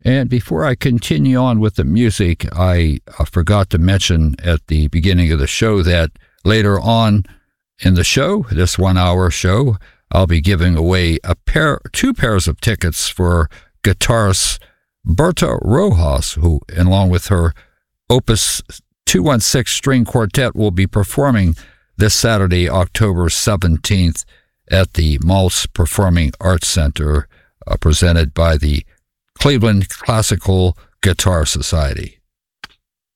And before I continue on with the music, I forgot to mention at the beginning of the show that later on in the show, this 1 hour show, I'll be giving away two pairs of tickets for guitarist Berta Rojas, who, along with her Opus 216 string quartet, will be performing this Saturday, October 17th, at the Maltz Performing Arts Center, presented by the Cleveland Classical Guitar Society.